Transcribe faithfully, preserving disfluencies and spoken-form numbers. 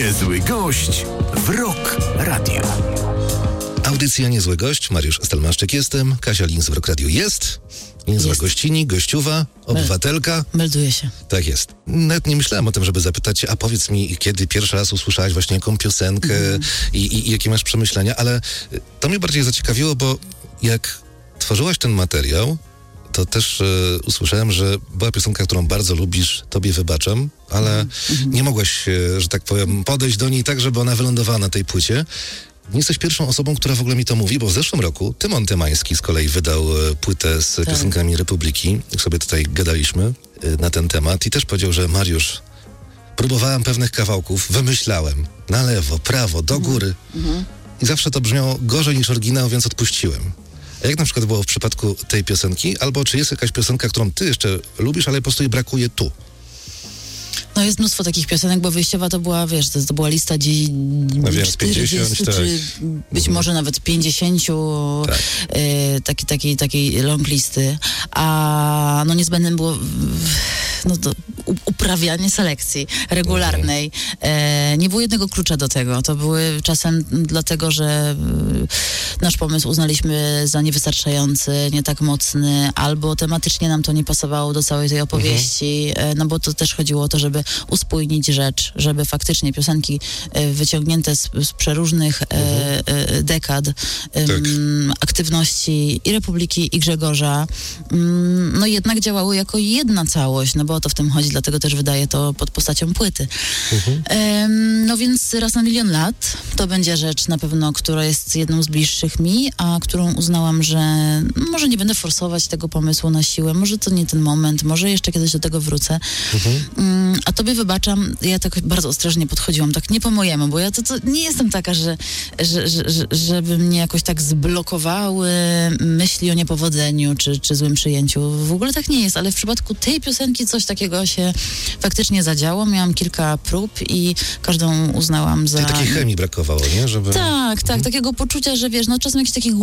Niezły gość w Rock Radio. Audycja Niezły Gość, Mariusz Stelmaszczyk jestem, Kasia Lins w Rock Radio jest, niezła Jest. gościni, gościuwa, obywatelka. Melduje się. Tak jest. Nawet nie myślałem o tym, żeby zapytać cię, a powiedz mi, kiedy pierwszy raz usłyszałaś właśnie jaką piosenkę Mhm. i, i, i jakie masz przemyślenia, ale to mnie bardziej zaciekawiło, bo jak tworzyłaś ten materiał, to też e, usłyszałem, że była piosenka, którą bardzo lubisz, tobie wybaczam, ale Mhm. nie mogłaś, e, że tak powiem, podejść do niej tak, żeby ona wylądowała na tej płycie. Nie jesteś pierwszą osobą, która w ogóle mi to mówi, bo w zeszłym roku Tymon Tymański z kolei wydał e, płytę z Tak. piosenkami Republiki. Jak sobie tutaj gadaliśmy e, na ten temat i też powiedział, że Mariusz, próbowałem pewnych kawałków, wymyślałem na lewo, prawo, do góry Mhm. i zawsze to brzmiało gorzej niż oryginał, więc odpuściłem. A jak na przykład było w przypadku tej piosenki? Albo czy jest jakaś piosenka, którą ty jeszcze lubisz, ale po prostu jej brakuje tu? No jest mnóstwo takich piosenek, bo wyjściowa to była, wiesz, to, to była lista dzie- No wiem, z czterdziestu, pięćdziesiąt, tak. czy być Mhm. może nawet pięćdziesięciu Tak. e, takiej, takiej, takiej long listy. A no niezbędnym było no to u- uprawianie selekcji regularnej. E, nie było jednego klucza do tego. To były czasem dlatego, że e, nasz pomysł uznaliśmy za niewystarczający, nie tak mocny, albo tematycznie nam to nie pasowało do całej tej opowieści, e, no bo to też chodziło o to, żeby uspójnić rzecz, żeby faktycznie piosenki e, wyciągnięte z, z przeróżnych e, e, dekad em, aktywności i Republiki, i Grzegorza, mm, no jednak działały jako jedna całość, no bo o to w tym chodzi, dlatego też wydaję to pod postacią płyty. Em, no więc raz na milion lat to będzie rzecz na pewno, która jest jedną z bliższych mi, a którą uznałam, że no, może nie będę forsować tego pomysłu na siłę, może to nie ten moment, może jeszcze kiedyś do tego wrócę. Mm, a tobie wybaczam, ja tak bardzo ostrożnie podchodziłam, tak nie po mojemu, bo ja to, to nie jestem taka, że, że, że, że żeby mnie jakoś tak zblokowały myśli o niepowodzeniu czy, czy złym przyjęciu. W ogóle tak nie jest, ale w przypadku tej piosenki coś takiego się faktycznie zadziało. Miałam kilka prób i każdą uznałam za... Tej takiej chemii brakowało, nie? Żeby... Tak, tak, takiego poczucia, że wiesz, no czasem jakiś taki